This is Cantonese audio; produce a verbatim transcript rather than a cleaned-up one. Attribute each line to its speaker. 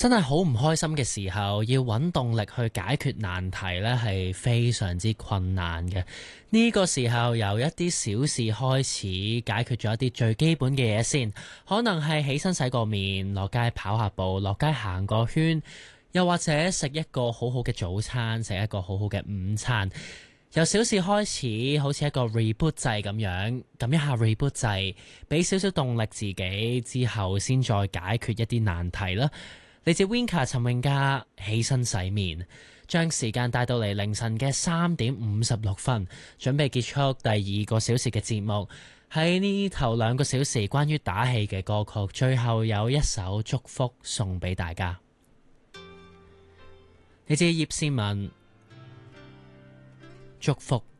Speaker 1: 真係好唔開心嘅時候，要揾動力去解決難題呢係非常之困難嘅。呢個時候由一啲小事開始，解決咗一啲最基本嘅嘢先，可能係起身洗個面，落街跑下步，落街行個圈，又或者食一個好好嘅早餐，食一個好好嘅午餐。由小事開始，好似一個 reboot 掣咁樣，撳一下 reboot 掣，俾少少動力自己，之後先再解決一啲難題啦。嚟自 Winka 陳詠嘉，起身洗面，將時間帶到嚟凌晨嘅三點五十六分，準備結束第二個小時嘅節目。喺呢頭兩個小時關於打氣嘅歌曲，最後有一首祝福送俾大家。嚟自葉倩文，祝福。